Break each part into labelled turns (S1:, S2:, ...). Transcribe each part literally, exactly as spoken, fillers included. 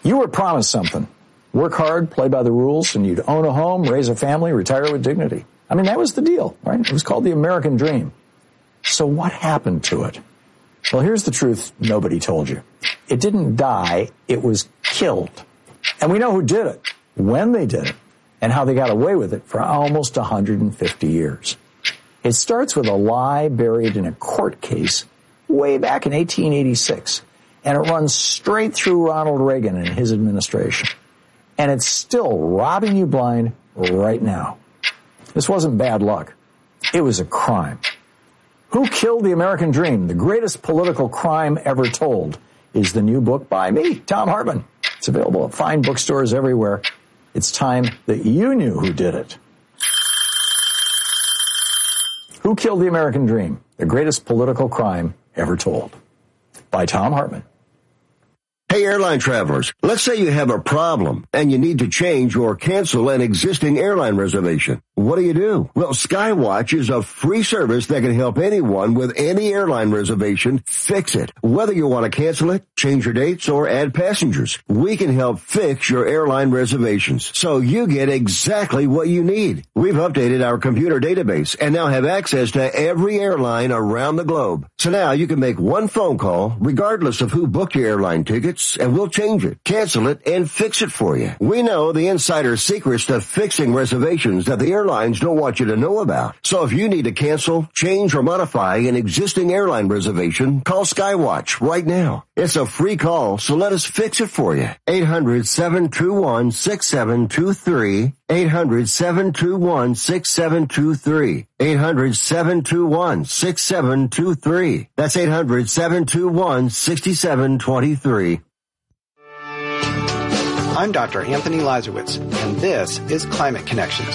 S1: You were promised something. Work hard, play by the rules, and you'd own a home, raise a family, retire with dignity. I mean, that was the deal, right? It was called the American Dream. So what happened to it? Well, here's the truth nobody told you. It didn't die, it was killed. And we know who did it, when they did it, and how they got away with it for almost one hundred fifty years. It starts with a lie buried in a court case way back in eighteen eighty-six, and it runs straight through Ronald Reagan and his administration. And it's still robbing you blind right now. This wasn't bad luck. It was a crime. Who Killed the American Dream? The Greatest Political Crime Ever Told is the new book by me, Thom Hartmann. It's available at fine bookstores everywhere. It's time that you knew who did it. Who Killed the American Dream? The Greatest Political Crime Ever Told by Thom Hartmann.
S2: Hey, airline travelers, let's say you have a problem and you need to change or cancel an existing airline reservation. What do you do? Well, Skywatch is a free service that can help anyone with any airline reservation fix it. Whether you want to cancel it, change your dates, or add passengers, we can help fix your airline reservations so you get exactly what you need. We've updated our computer database and now have access to every airline around the globe. So now you can make one phone call regardless of who booked your airline tickets, and we'll change it, cancel it, and fix it for you. We know the insider secrets to fixing reservations that the airlines don't want you to know about. So if you need to cancel, change, or modify an existing airline reservation, call Skywatch right now. It's a free call, so let us fix it for you. eight hundred, seven two one, six seven two three. eight hundred, seven two one, six seven two three. eight hundred, seven two one, six seven two three. That's eight hundred, seven two one, six seven two three.
S3: I'm Doctor Anthony Lazarowitz, and this is Climate Connections.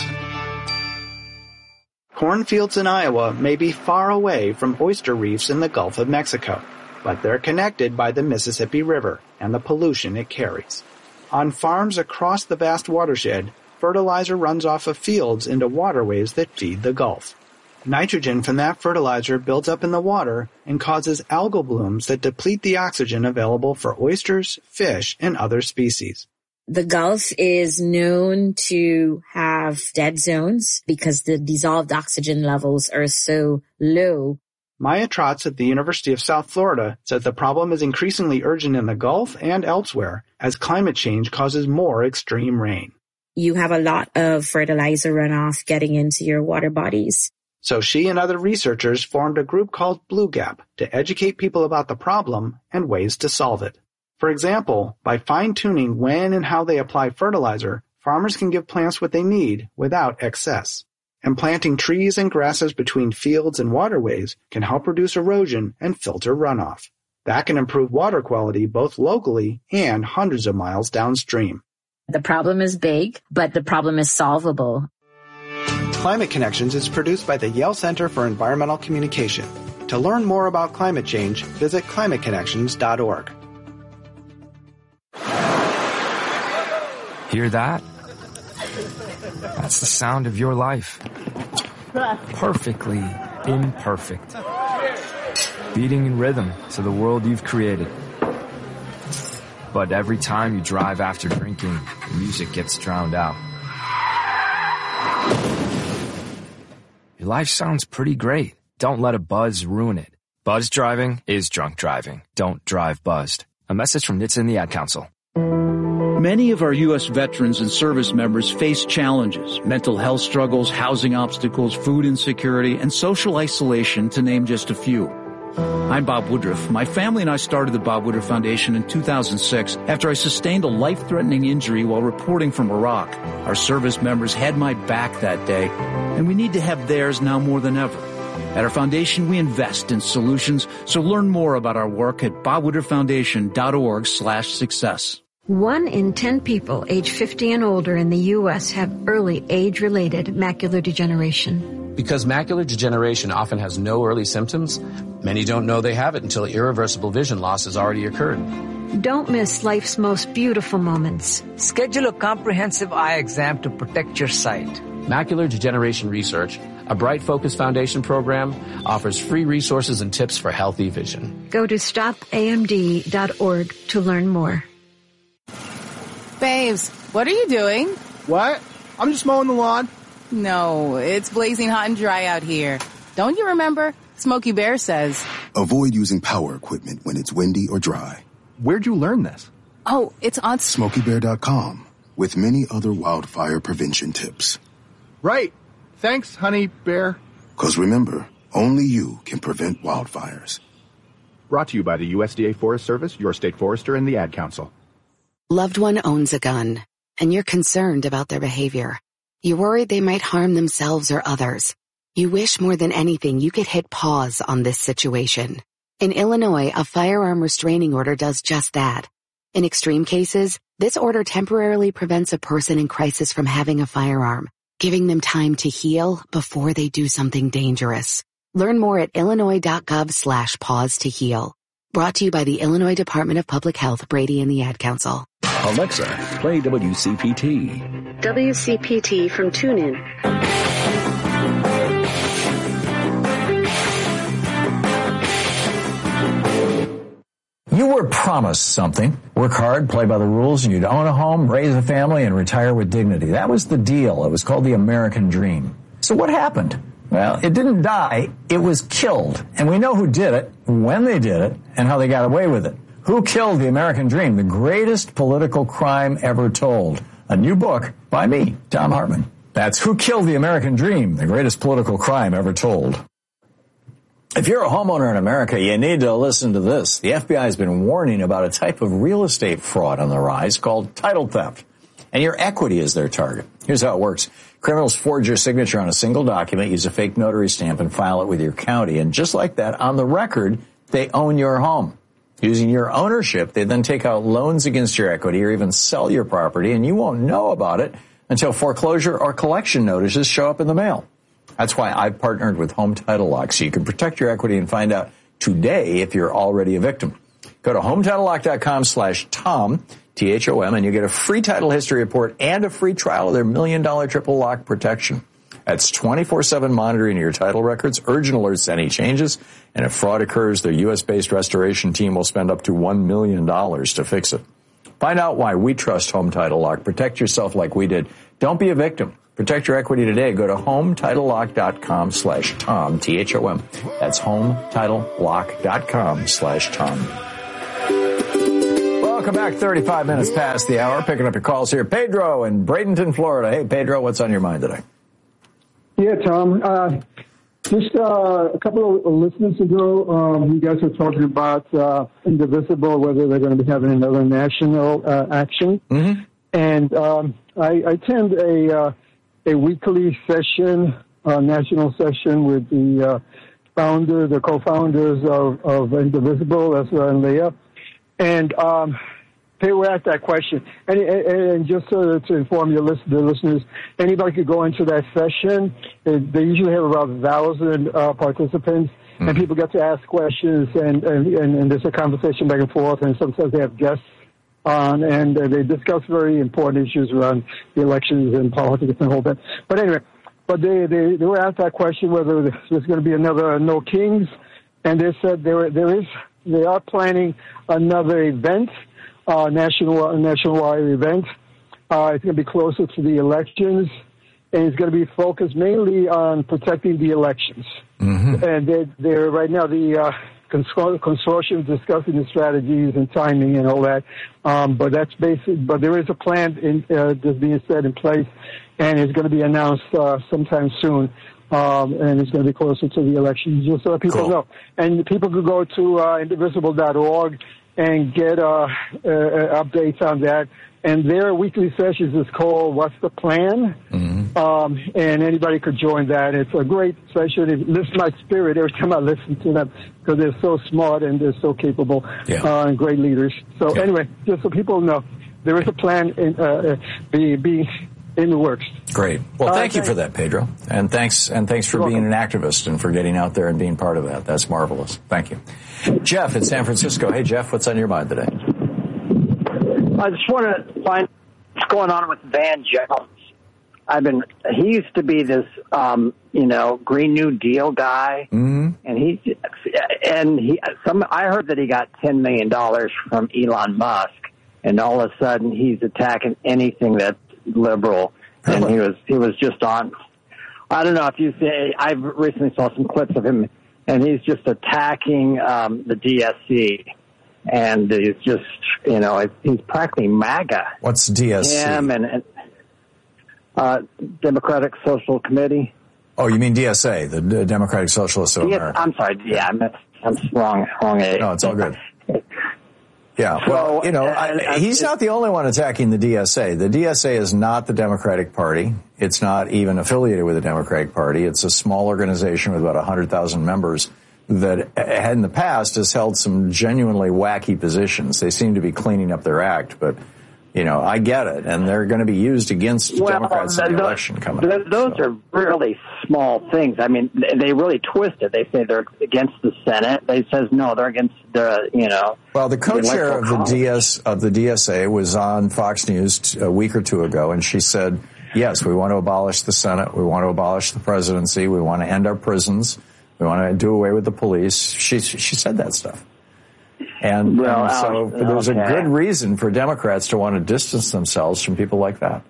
S3: Cornfields in Iowa may be far away from oyster reefs in the Gulf of Mexico, but they're connected by the Mississippi River and the pollution it carries. On farms across the vast watershed, fertilizer runs off of fields into waterways that feed the Gulf. Nitrogen from that fertilizer builds up in the water and causes algal blooms that deplete the oxygen available for oysters, fish, and other species.
S4: The Gulf is known to have dead zones because the dissolved oxygen levels are so low.
S3: Maya Trotz at the University of South Florida says the problem is increasingly urgent in the Gulf and elsewhere as climate change causes more extreme rain.
S4: You have a lot of fertilizer runoff getting into your water bodies.
S3: So she and other researchers formed a group called Blue Gap to educate people about the problem and ways to solve it. For example, by fine-tuning when and how they apply fertilizer, farmers can give plants what they need without excess. And planting trees and grasses between fields and waterways can help reduce erosion and filter runoff. That can improve water quality both locally and hundreds of miles downstream.
S4: The problem is big, but the problem is solvable.
S3: Climate Connections is produced by the Yale Center for Environmental Communication. To learn more about climate change, visit climate connections dot org.
S5: Hear that? That's the sound of your life. Perfectly imperfect. Beating in rhythm to the world you've created. But every time you drive after drinking, the music gets drowned out. Your life sounds pretty great. Don't let a buzz ruin it. Buzz driving is drunk driving. Don't drive buzzed. A message from N H T S A and the Ad Council.
S6: Many of our U S veterans and service members face challenges, mental health struggles, housing obstacles, food insecurity, and social isolation, to name just a few. I'm Bob Woodruff. My family and I started the Bob Woodruff Foundation in two thousand six after I sustained a life-threatening injury while reporting from Iraq. Our service members had my back that day, and we need to have theirs now more than ever. At our foundation, we invest in solutions, so learn more about our work at bob woodruff foundation dot org slash success.
S7: One in ten people age fifty and older in the U S have early age-related macular degeneration.
S8: Because macular degeneration often has no early symptoms, many don't know they have it until irreversible vision loss has already occurred.
S7: Don't miss life's most beautiful moments.
S9: Schedule a comprehensive eye exam to protect your sight.
S8: Macular Degeneration Research, a Bright Focus Foundation program, offers free resources and tips for healthy vision.
S7: Go to stop A M D dot org to learn more.
S10: Babes, what are you doing?
S11: What? I'm just mowing the lawn.
S10: No, it's blazing hot and dry out here. Don't you remember? Smokey Bear says.
S12: Avoid using power equipment when it's windy or dry.
S11: Where'd you learn this?
S10: Oh, it's on
S12: Smokey Bear dot com with many other wildfire prevention tips.
S11: Right. Thanks, honey bear.
S12: Because remember, only you can prevent wildfires.
S11: Brought to you by the U S D A Forest Service, your state forester, and the Ad Council.
S13: Loved one owns a gun, and you're concerned about their behavior. You're worried they might harm themselves or others. You wish more than anything you could hit pause on this situation. In Illinois, a firearm restraining order does just that. In extreme cases, this order temporarily prevents a person in crisis from having a firearm, giving them time to heal before they do something dangerous. Learn more at illinois.gov slash pause to heal. Brought to you by the Illinois Department of Public Health, Brady, and the Ad Council.
S14: Alexa, play W C P T.
S13: W C P T from TuneIn.
S1: You were promised something. Work hard, play by the rules, and you'd own a home, raise a family, and retire with dignity. That was the deal. It was called the American Dream. So what happened? Well, it didn't die. It was killed. And we know who did it, when they did it, and how they got away with it. Who Killed the American Dream? The Greatest Political Crime Ever Told. A new book by me, Thom Hartmann. That's Who Killed the American Dream? The Greatest Political Crime Ever Told. If you're a homeowner in America, you need to listen to this. The F B I has been warning about a type of real estate fraud on the rise called title theft. And your equity is their target. Here's how it works. Criminals forge your signature on a single document, use a fake notary stamp, and file it with your county. And just like that, on the record, they own your home. Using your ownership, they then take out loans against your equity or even sell your property, and you won't know about it until foreclosure or collection notices show up in the mail. That's why I've partnered with Home Title Lock, so you can protect your equity and find out today if you're already a victim. Go to home title lock dot com slash Tom, T H O M, and you get a free title history report and a free trial of their million dollar triple lock protection. That's twenty-four seven monitoring your title records, urgent alerts to any changes, and if fraud occurs, their U S-based restoration team will spend up to one million dollars to fix it. Find out why we trust Home Title Lock. Protect yourself like we did. Don't be a victim. Protect your equity today. Go to home title lock dot com slash Tom, T H O M. That's home title lock dot com slash Tom. Welcome back. thirty-five minutes past the hour. Picking up your calls here. Pedro in Bradenton, Florida. Hey, Pedro, what's on your mind today?
S15: Yeah, Tom. Uh, just uh, a couple of listeners ago, um, you guys were talking about uh, Indivisible, whether they're going to be having another national uh, action.
S1: Mm-hmm.
S15: And um, I, I attend a uh, a weekly session, uh, national session with the uh, founder, the co-founders of, of Indivisible, Ezra and Leah. And um, they were asked that question. And, and just so to inform your list, the listeners, anybody could go into that session. They usually have about a thousand uh, participants, mm-hmm. and people get to ask questions, and, and, and, and there's a conversation back and forth, and sometimes they have guests on, and uh, they discuss very important issues around the elections and politics and the whole bit. But anyway, but they, they, they were asked that question whether there's going to be another No Kings, and they said there there is they are planning another event, uh, national nationwide event. Uh, it's going to be closer to the elections, and it's going to be focused mainly on protecting the elections.
S1: Mm-hmm.
S15: And they're, they're right now the uh, consortium discussing the strategies and timing and all that. Um, but that's basic. But there is a plan in, uh, that's being set in place, and it's going to be announced uh, sometime soon. Um, and it's going to be closer to the elections, just so people cool. know. And people could go to uh, indivisible dot org and get uh, uh, updates on that. And their weekly sessions is called What's the Plan?
S1: Mm-hmm.
S15: Um, and anybody could join that. It's a great session. It lifts my spirit every time I listen to them because they're so smart and they're so capable
S1: yeah.
S15: uh, and great leaders. So yeah. anyway, just so people know, there is a plan in, uh, be, be in the works.
S1: Great. Well,
S15: uh,
S1: thank you for that, Pedro. And thanks, and thanks for being an activist and for getting out there and being part of that. That's marvelous. Thank you. Jeff in San Francisco. Hey, Jeff, what's on your mind today?
S16: I just want to find what's going on with Van Jones. I've been, he used to be this, um, you know, Green New Deal guy.
S1: Mm-hmm.
S16: And he, and he, some, I heard that he got ten million dollars from Elon Musk. and all of a sudden he's attacking anything that's liberal. And he was he was just on. I don't know if you say. I recently saw some clips of him, and he's just attacking um, the D S C, and he's just you know he's practically MAGA.
S1: What's D S C?
S16: Him and, and uh, Democratic Social Committee.
S1: Oh, you mean D S A, the D- Democratic Socialists of
S16: D S,
S1: America?
S16: I'm sorry. Yeah, I'm, I'm wrong. Wrong.
S1: No, it's all good. Yeah,
S16: So,
S1: well, you know,
S16: uh,
S1: I, he's not the only one attacking the D S A. The D S A is not the Democratic Party. It's not even affiliated with the Democratic Party. It's a small organization with about one hundred thousand members that had in the past has held some genuinely wacky positions. They seem to be cleaning up their act, but, you know, I get it. And they're going to be used against
S16: well,
S1: Democrats in the
S16: those,
S1: election coming
S16: those,
S1: up.
S16: Those
S1: so.
S16: are really small things. I mean, they really twist it. They say they're against the Senate. They says no, they're against the, you know.
S1: Well, the co-chair
S16: the
S1: of the D S of the D S A was on Fox News t- a week or two ago, and she said, yes, we want to abolish the Senate. We want to abolish the presidency. We want to end our prisons. We want to do away with the police. She she said that stuff. And,
S16: well,
S1: and so
S16: okay.
S1: there's a good reason for Democrats to want to distance themselves from people like that.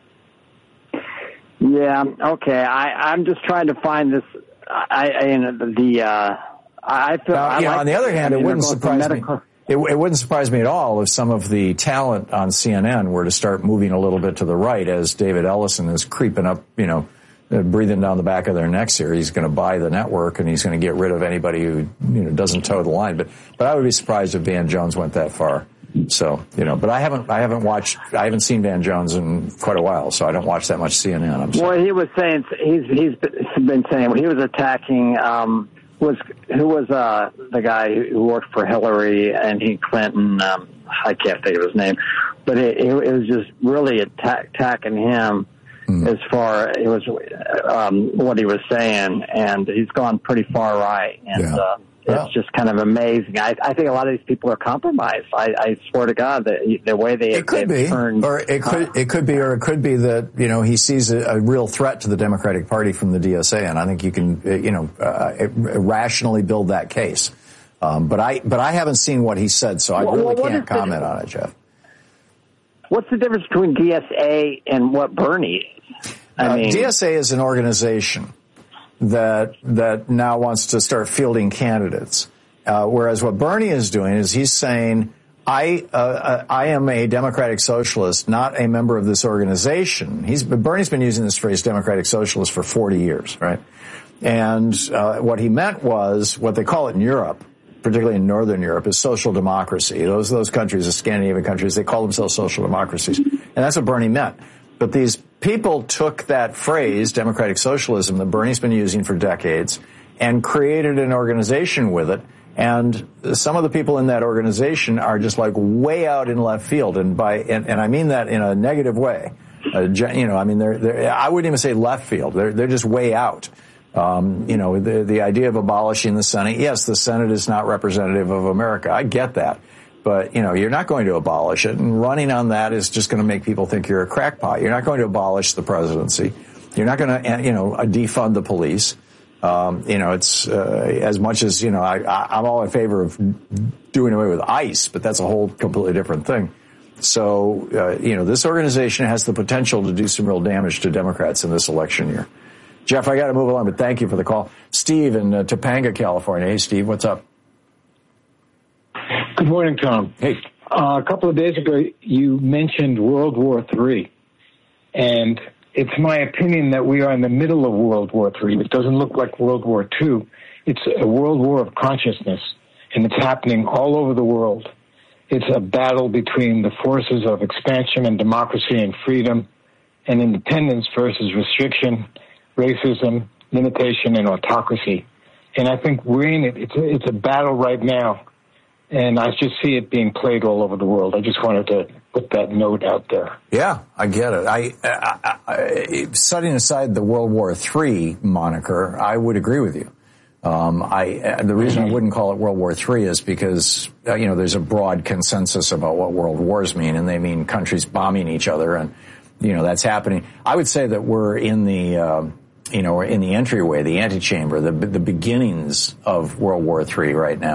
S16: Yeah, okay. I, I'm just trying to find this. I, I you know, the uh, I feel.
S1: Now,
S16: I
S1: you know,
S16: like
S1: on the other hand,
S16: I mean,
S1: it wouldn't
S16: they're going
S1: surprise
S16: for
S1: me.
S16: medical-
S1: It, it wouldn't surprise me at all if some of the talent on C N N were to start moving a little bit to the right as David Ellison is creeping up, you know, uh, breathing down the back of their necks here. He's going to buy the network and he's going to get rid of anybody who, you know, doesn't toe the line. But, but I would be surprised if Van Jones went that far. So, you know, but I haven't, I haven't watched, I haven't seen Van Jones in quite a while, so I don't watch that much C N N. I'm sorry.
S16: Well, he was saying, he's, he's been saying, he was attacking, um, was, who was, uh, the guy who worked for Hillary and he Clinton, um, I can't think of his name, but it, it was just really attack, attacking him mm. as far, it was, um, what he was saying, and he's gone pretty far right, and, yeah. uh, It's yeah. just kind of amazing. I, I think a lot of these people are compromised. I, I swear to God that the way they
S1: it could be,
S16: turned,
S1: or it could uh, it could be, or it could be that you know he sees a, a real threat to the Democratic Party from the D S A, and I think you can you know uh, rationally build that case. Um, but I but I haven't seen what he said, so I
S16: well,
S1: really
S16: well,
S1: can't comment
S16: the,
S1: on it, Jeff.
S16: What's the difference between D S A and what Bernie is? I
S1: uh,
S16: mean,
S1: D S A is an organization that that now wants to start fielding candidates. Uh, whereas what Bernie is doing is he's saying, I uh, I am a democratic socialist, not a member of this organization. He's Bernie's been using this phrase democratic socialist for forty years, right? And uh, what he meant was what they call it in Europe, particularly in Northern Europe, is social democracy. Those those countries, the Scandinavian countries, they call themselves social democracies, and that's what Bernie meant. But these people took that phrase, democratic socialism, that Bernie's been using for decades, and created an organization with it. And some of the people in that organization are just like way out in left field, and by and, and I mean that in a negative way. Uh, you know, I mean, they're, they're I wouldn't even say left field. They're they're just way out. Um, you know, the the idea of abolishing the Senate. Yes, the Senate is not representative of America. I get that, but you know, you're not going to abolish it. And running on that is just going to make people think you're a crackpot. You're not going to abolish the presidency. You're not going to, you know, defund the police. Um, you know, it's, uh, as much as, you know, I, I, I'm all in favor of doing away with ICE, but that's a whole completely different thing. So, uh, you know, this organization has the potential to do some real damage to Democrats in this election year. Jeff, I got to move along, but thank you for the call. Steve in uh, Topanga, California. Hey, Steve, what's up?
S17: Good morning, Tom.
S1: Hey.
S17: Uh, a couple of days ago, you mentioned World War Three, and it's my opinion that we are in the middle of World War Three. It doesn't look like World War Two. It's a world war of consciousness, and it's happening all over the world. It's a battle between the forces of expansion and democracy and freedom and independence versus restriction, racism, limitation, and autocracy. And I think we're in it. It's a, it's a battle right now, and I just see it being played all over the world. I just wanted to put that note out there.
S1: Yeah, I get it. I, I, I setting aside the World War Three moniker, I would agree with you. Um, I the reason I wouldn't call it World War Three is because uh, you know there's a broad consensus about what world wars mean, and they mean countries bombing each other, and you know that's happening. I would say that we're in the uh, you know we're in the entryway, the antechamber, the the beginnings of World War Three right now.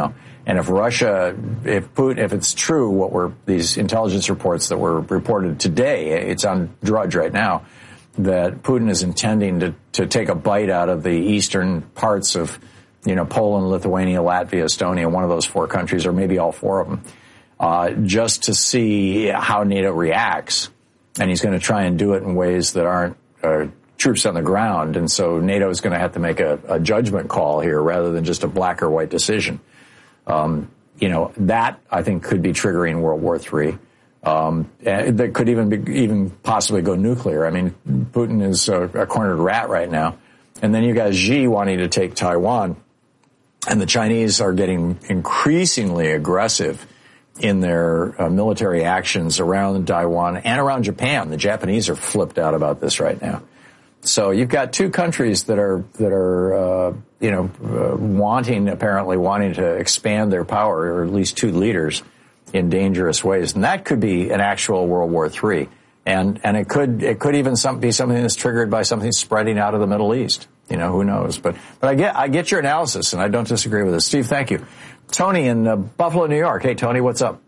S1: And if Russia, if Putin, if it's true what were these intelligence reports that were reported today, it's on Drudge right now, that Putin is intending to, to take a bite out of the eastern parts of, you know, Poland, Lithuania, Latvia, Estonia, one of those four countries, or maybe all four of them, uh, just to see how NATO reacts. And he's going to try and do it in ways that aren't uh, troops on the ground. And so NATO is going to have to make a, a judgment call here rather than just a black or white decision. Um, you know, that I think could be triggering World War Three. Um, that could even be, even possibly go nuclear. I mean, Putin is a, a cornered rat right now. And then you got Xi wanting to take Taiwan. And the Chinese are getting increasingly aggressive in their uh, military actions around Taiwan and around Japan. The Japanese are flipped out about this right now. So you've got two countries that are that are uh, you know uh, wanting apparently wanting to expand their power, or at least two leaders in dangerous ways, and that could be an actual World War Three, and and it could it could even some, be something that's triggered by something spreading out of the Middle East. You know, who knows? But but I get I get your analysis, and I don't disagree with it. Steve, thank you. Tony in uh, Buffalo, New York. Hey, Tony, what's up?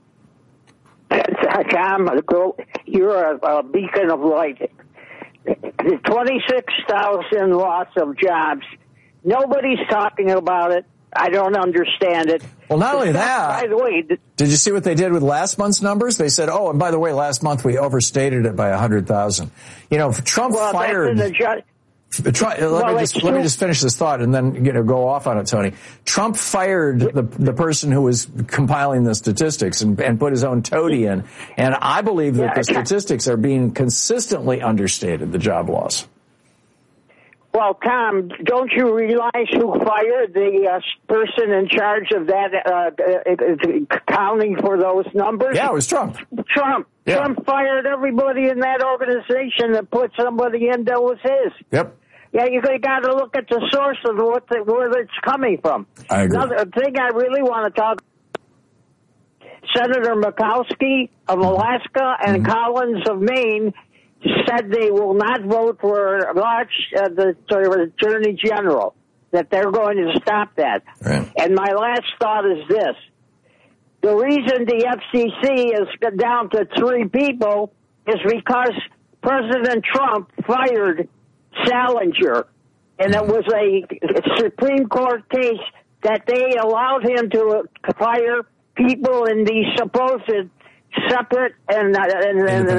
S18: Tom, you're a, a beacon of light. twenty-six thousand loss of jobs. Nobody's talking about it. I don't understand it.
S1: Well, not only that,
S18: by the way, th-
S1: did you see what they did with last month's numbers? They said, oh, and by the way, last month we overstated it by one hundred thousand. You know, Trump
S18: well,
S1: fired...
S18: That's in the ju-
S1: Try, let
S18: well,
S1: me just let me just finish this thought and then you know go off on it, Tony. Trump fired the the person who was compiling the statistics and, and put his own toady in, and I believe that the statistics are being consistently understated. The job loss.
S18: Well, Tom, don't you realize who fired the uh, person in charge of that uh, accounting for those numbers?
S1: Yeah, it was Trump.
S18: Trump.
S1: Yeah.
S18: Trump fired everybody in that organization and put somebody in that was his.
S1: Yep.
S18: Yeah, you got to look at the source of what the, where it's coming from.
S1: I agree.
S18: Another thing I really want to talk about, Senator Murkowski of Alaska and mm-hmm. Collins of Maine said they will not vote for March, uh, the, the Attorney General, that they're going to stop that.
S1: Right.
S18: And my last thought is this. The reason the F C C is down to three people is because President Trump fired Salinger, and it was a Supreme Court case that they allowed him to fire people in these supposed separate and, and, and